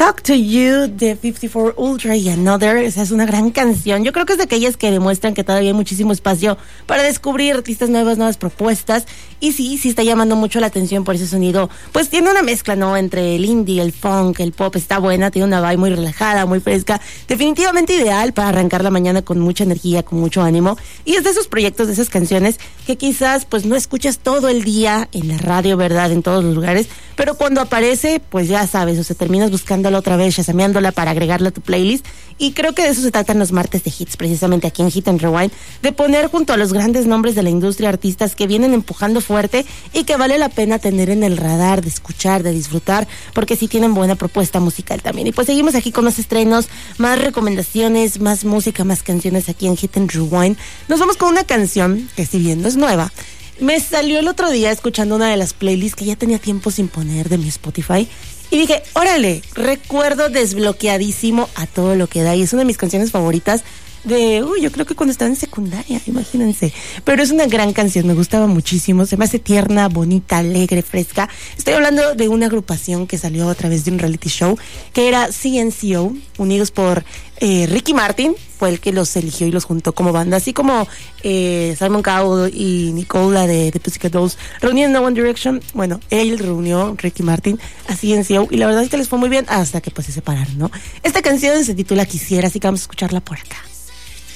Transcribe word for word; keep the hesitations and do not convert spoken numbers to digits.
Talk to You de cincuenta y cuatro Ultra y Another. Esa es una gran canción. Yo creo que es de aquellas que demuestran que todavía hay muchísimo espacio para descubrir artistas nuevas, nuevas propuestas. Y sí, sí está llamando mucho la atención por ese sonido. Pues tiene una mezcla, ¿no? Entre el indie, el funk, el pop. Está buena, tiene una vibe muy relajada, muy fresca. Definitivamente ideal para arrancar la mañana con mucha energía, con mucho ánimo. Y es de esos proyectos, de esas canciones que quizás pues no escuchas todo el día en la radio, ¿verdad? En todos los lugares. Pero cuando aparece, pues ya sabes, o sea, terminas buscándola otra vez, chasameándola para agregarla a tu playlist. Y creo que de eso se tratan los martes de hits, precisamente aquí en Hit and Rewind, de poner junto a los grandes nombres de la industria artistas que vienen empujando fuerte y que vale la pena tener en el radar, de escuchar, de disfrutar, porque sí tienen buena propuesta musical también. Y pues seguimos aquí con más estrenos, más recomendaciones, más música, más canciones aquí en Hit and Rewind. Nos vamos con una canción que, si bien no es nueva, me salió el otro día escuchando una de las playlists que ya tenía tiempo sin poner de mi Spotify. Y dije, órale, recuerdo desbloqueadísimo a todo lo que da. Y es una de mis canciones favoritas de, uy, yo creo que cuando estaba en secundaria, imagínense. Pero es una gran canción, me gustaba muchísimo. Se me hace tierna, bonita, alegre, fresca. Estoy hablando de una agrupación que salió a través de un reality show, que era C N C O, unidos por eh, Ricky Martin, fue el que los eligió y los juntó como banda. Así como eh, Simon Cowell y Nicola de, de Pussycat Dolls reunieron a One Direction. Bueno, él reunió, Ricky Martin, a C N C O, y la verdad es que les fue muy bien hasta que pues se separaron, ¿no? Esta canción se titula Quisiera, así que vamos a escucharla por acá.